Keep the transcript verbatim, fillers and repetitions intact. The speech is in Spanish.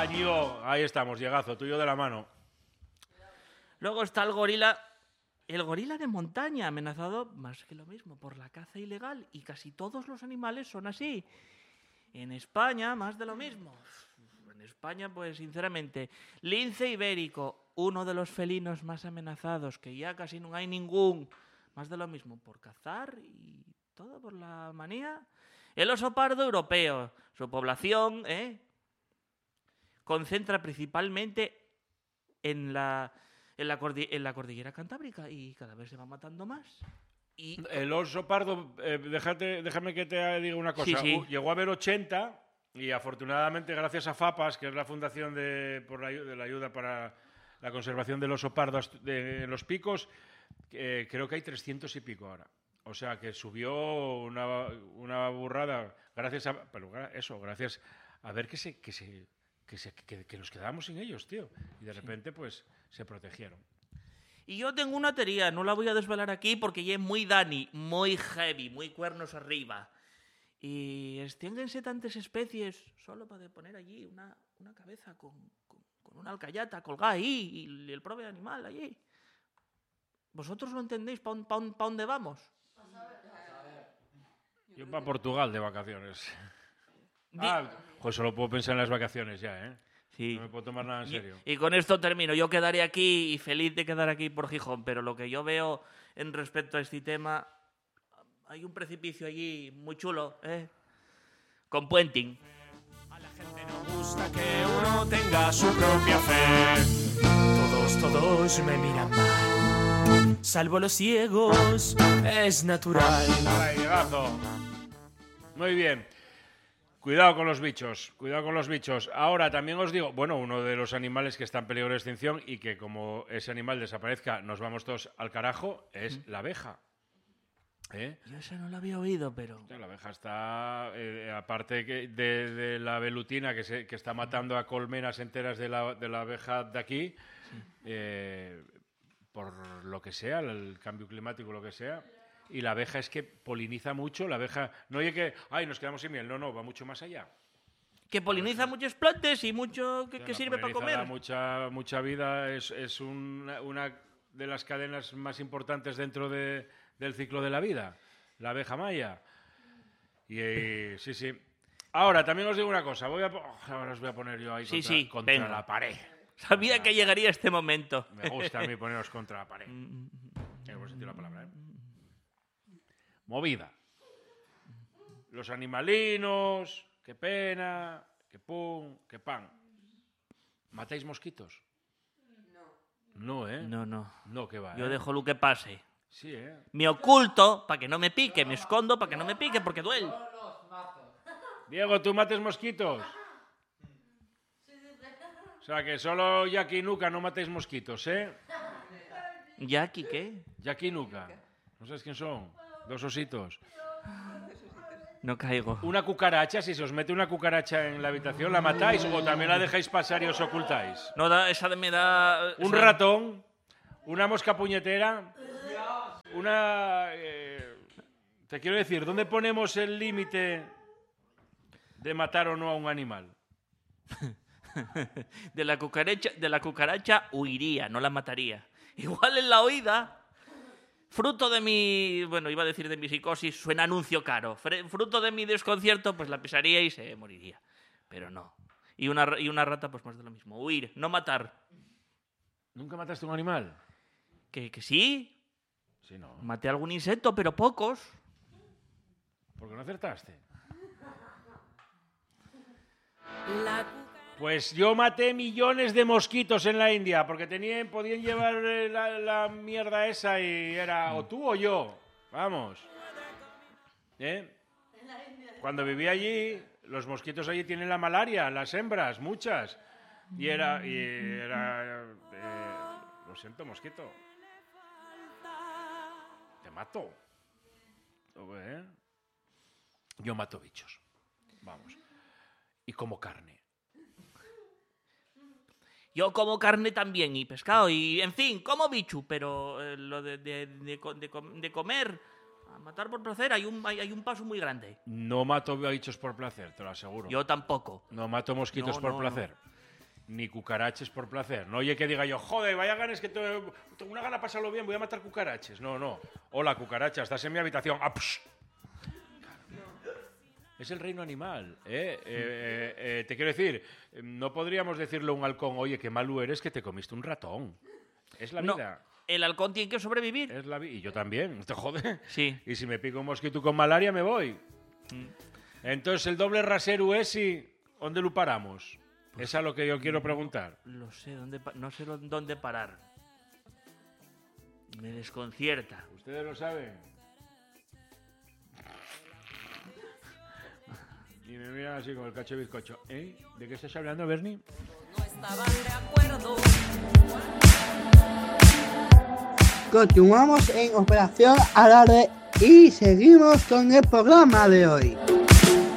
Año, ahí estamos, llegazo, tuyo de la mano. Luego está el gorila, el gorila de montaña, amenazado más que lo mismo por la caza ilegal, y casi todos los animales son así. En España, más de lo mismo. En España, pues sinceramente, lince ibérico, uno de los felinos más amenazados, que ya casi no hay ningún. Más de lo mismo, por cazar y todo por la manía. El oso pardo europeo, su población, ¿eh? concentra principalmente en la, en, la cordi- en la cordillera cantábrica y cada vez se va matando más. Y... El oso pardo, eh, déjate, déjame que te diga una cosa. Sí, sí. Uh, llegó a haber ochenta y afortunadamente gracias a FAPAS, que es la Fundación de, por la, de la Ayuda para la Conservación del Oso Pardo de, en los Picos, eh, creo que hay trescientos y pico ahora. O sea que subió una, una burrada gracias a... Pero eso, gracias a ver que se... Que se Que, se, que, que nos quedábamos sin ellos, tío. Y de repente, pues, se protegieron. Y yo tengo una teoría, no la voy a desvelar aquí porque ya es muy Dani, muy heavy, muy cuernos arriba. Y extiéndense tantas especies solo para poner allí una, una cabeza con, con, con una alcayata colgada ahí y el propio animal allí. ¿Vosotros lo entendéis para pa pa dónde vamos? Yo para Portugal de vacaciones. Di Ah, pues solo puedo pensar en las vacaciones ya, ¿eh? Sí. No me puedo tomar nada en serio. Y, y con esto termino. Yo quedaré aquí y feliz de quedar aquí por Gijón, pero lo que yo veo en respecto a este tema, hay un precipicio allí muy chulo, ¿eh? Con puenting. A la gente no gusta que uno tenga su propia fe. Todos, todos me miran mal. Salvo los ciegos, es natural. ¡Ay, llegazo! Muy bien. Cuidado con los bichos, cuidado con los bichos. Ahora también os digo, bueno, uno de los animales que está en peligro de extinción y que como ese animal desaparezca nos vamos todos al carajo es la abeja. ¿Eh? Yo esa no la había oído, pero... Hostia, la abeja está, eh, aparte que de, de la velutina que, se, que está matando a colmenas enteras de la, de la abeja de aquí, sí. eh, por lo que sea, el cambio climático, lo que sea... Y la abeja es que poliniza mucho, la abeja... No oye que, ay, nos quedamos sin miel, no, no, va mucho más allá. Que poliniza muchas plantas y mucho que, que sirve para comer. Da mucha, mucha vida, es, es una, una de las cadenas más importantes dentro de, del ciclo de la vida, la abeja maya. Y, y sí, sí. Ahora, también os digo una cosa, voy a, ahora os voy a poner yo ahí sí, contra, sí, contra la pared. Sabía contra que llegaría este momento. Me gusta a mí poneros contra la pared. En el buen sentido de la palabra, ¿eh? Movida. Los animalinos, qué pena, qué pum, qué pan. ¿Matáis mosquitos? No. No, ¿eh? No, no. No, que va, Yo ¿eh? dejo lo que pase. Sí, ¿eh? Me oculto para que no me pique, me escondo para que no me pique porque duele. Diego, ¿tú mates mosquitos? O sea, que solo Jackie y Nuka no matéis mosquitos, ¿eh? ¿Jackie qué? Jackie y Nuka. ¿No sabes quién son? Dos ositos. No caigo. Una cucaracha, si se os mete una cucaracha en la habitación, ¿la matáis o también la dejáis pasar y os ocultáis? No, da, esa me da... Un esa... ratón, una mosca puñetera, una... Eh, te quiero decir, ¿dónde ponemos el límite de matar o no a un animal? de, la cucaracha, de la cucaracha huiría, no la mataría. Igual en la oída... Fruto de mi, bueno, iba a decir de mi psicosis, suena anuncio caro. Fruto de mi desconcierto, pues la pisaría y se moriría. Pero no. Y una, y una rata, pues más de lo mismo. Huir, no matar. ¿Nunca mataste un animal? ¿Que, que sí? Sí, no. Maté algún insecto, pero pocos. ¿Por qué no acertaste? La... Pues yo maté millones de mosquitos en la India, porque tenían, podían llevar la, la mierda esa y era o tú o yo. Vamos. ¿Eh? Cuando viví allí, los mosquitos allí tienen la malaria, las hembras, muchas. Y era... Y era eh, lo siento, mosquito. Te mato. ¿Eh? Yo mato bichos. Vamos. Y como carne. Yo como carne también y pescado y, en fin, como bichu, pero eh, lo de, de, de, de, de comer, a matar por placer, hay un, hay, hay un paso muy grande. No mato bichos por placer, te lo aseguro. Yo tampoco. No mato mosquitos no, por no, placer. No. ni cucaraches por placer. No oye que diga yo, joder, vaya ganas que tengo, tengo una gana de pasarlo bien, voy a matar cucaraches. No, no. Hola, cucaracha, estás en mi habitación. Ah, es el reino animal. ¿eh? Eh, eh, eh, te quiero decir, no podríamos decirle a un halcón, oye, qué malo eres que te comiste un ratón. Es la No, vida. el halcón tiene que sobrevivir. Es la vi- y yo también, ¿te jode? Sí. Y si me pico un mosquito con malaria, me voy. Entonces, el doble rasero ese, ¿dónde lo paramos? Pues es a lo que yo quiero preguntar. Lo sé, dónde pa- no sé lo- dónde parar. Me desconcierta. ¿Ustedes lo saben? Y me miran así con el cacho de bizcocho. ¿Eh? ¿De qué estás hablando, Bernie? No estaban de acuerdo. Continuamos en Operación Alarde y seguimos con el programa de hoy.